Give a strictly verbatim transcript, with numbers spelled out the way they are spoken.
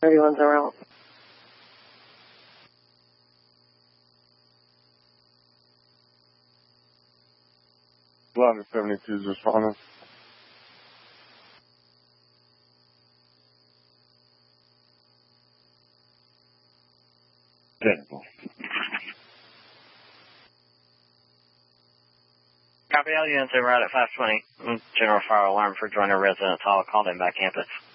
thirty-one's around. eleven seventy-two is responding. Technical. Copy all units en route at five twenty. General fire alarm for joiner residence hall called in by campus.